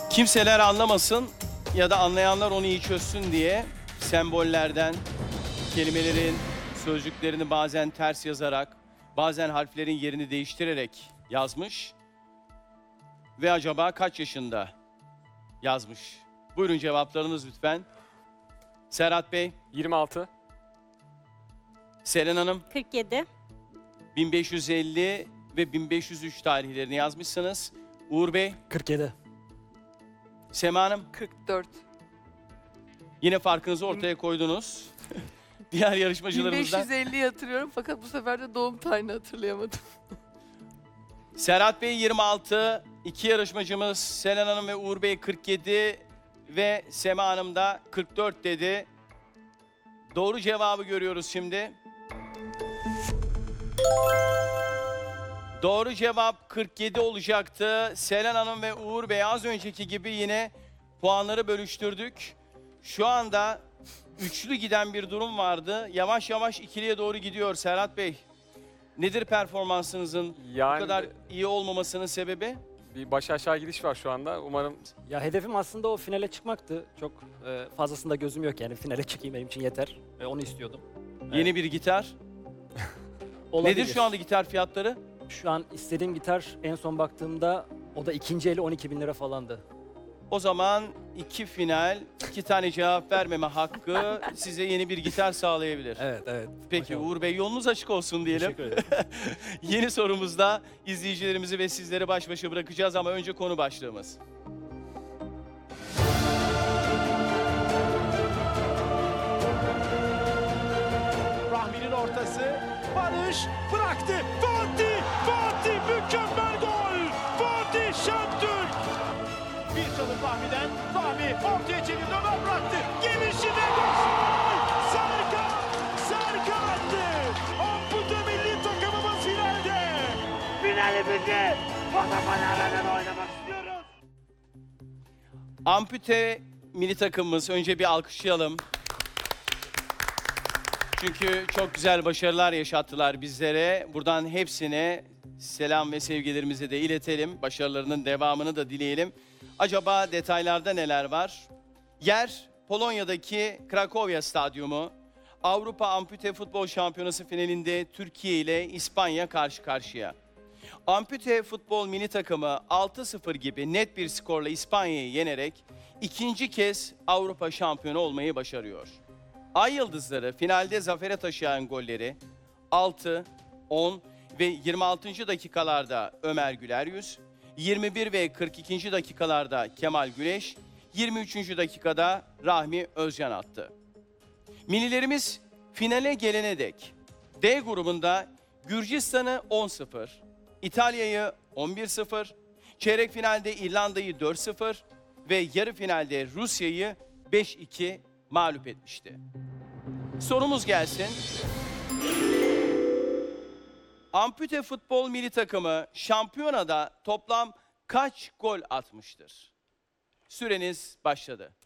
Kimseler anlamasın ya da anlayanlar onu iyi çözsün diye sembollerden, kelimelerin sözcüklerini bazen ters yazarak, bazen harflerin yerini değiştirerek yazmış. Ve acaba kaç yaşında yazmış? Buyurun cevaplarınız lütfen. Serhat Bey, 26. Selen Hanım, 47. 1550 ve 1503 tarihlerini yazmışsınız. Uğur Bey, 47. Sema Hanım, 44. yine farkınızı ortaya koydunuz. Diğer yarışmacılarımızdan. 1550'yi hatırlıyorum fakat bu sefer de doğum tarihini hatırlayamadım. Serhat Bey 26, iki yarışmacımız Selen Hanım ve Uğur Bey 47 ve Sema Hanım da 44 dedi. Doğru cevabı görüyoruz şimdi. Doğru cevap 47 olacaktı. Selen Hanım ve Uğur Bey az önceki gibi yine puanları bölüştürdük. Şu anda üçlü giden bir durum vardı. Yavaş yavaş ikiliye doğru gidiyor Serhat Bey. Nedir performansınızın Yani bu kadar iyi olmamasının sebebi? bir baş aşağı gidiş var şu anda. Umarım Ya hedefim aslında o finale çıkmaktı. Çok fazlasında gözüm yok yani finale çıkayım benim için yeter. Onu istiyordum. Yeni bir gitar. Olabilir. Nedir şu anda gitar fiyatları? Şu an istediğim gitar en son baktığımda o da ikinci eli 12.000 lira falandı. O zaman iki final, iki tane cevap vermeme hakkı size yeni bir gitar sağlayabilir. Evet evet. Peki Bakalım. Uğur Bey yolunuz açık olsun diyelim. Teşekkür ederim. Yeni sorumuzda izleyicilerimizi ve sizleri baş başa bırakacağız ama önce konu başlığımız. Rahmi'nin ortası. Barış bıraktı. Fatih mükemmel gol. Fatih Şentürk. Bir çalım Rahmi'den. Rahmi ortaya çevirdi. Ömer bıraktı. Gelişine gol. Serkan attı. Ampute milli takımımız finalde. Finalimizi fotoğraflarla oynamak istiyoruz. Ampute milli takımımız önce bir alkışlayalım. Çünkü çok güzel başarılar yaşattılar bizlere. Buradan hepsine selam ve sevgilerimizi de iletelim. Başarılarının devamını da dileyelim. Acaba detaylarda neler var? Yer Polonya'daki Cracovia Stadyumu. Avrupa Ampute Futbol Şampiyonası finalinde Türkiye ile İspanya karşı karşıya. Ampute futbol mini takımı 6-0 gibi net bir skorla İspanya'yı yenerek ikinci kez Avrupa şampiyonu olmayı başarıyor. Ay Yıldızları finalde zafere taşıyan golleri 6, 10 ve 26. dakikalarda Ömer Güleryüz, 21 ve 42. dakikalarda Kemal Güneş, 23. dakikada Rahmi Özcan attı. Minilerimiz finale gelene dek D grubunda Gürcistan'ı 10-0, İtalya'yı 11-0, çeyrek finalde İrlanda'yı 4-0 ve yarı finalde Rusya'yı 5-2 mağlup etmişti. Sorumuz gelsin. Ampute futbol milli takımı şampiyonada toplam kaç gol atmıştır? Süreniz başladı.